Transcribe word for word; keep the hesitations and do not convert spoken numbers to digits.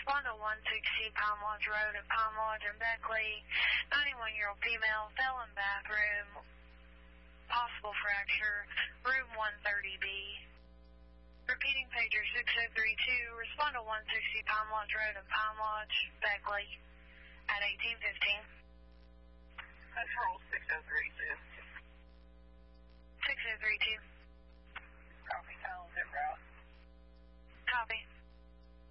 Respond to one sixty Palm Lodge Road at Palm Lodge in Beckley. ninety-one-year-old female, fell in bathroom, possible fracture, room one thirty B. Repeating pager six oh three two, respond to one sixty Palm Lodge Road at Palm Lodge, Beckley, at eighteen fifteen. Control six oh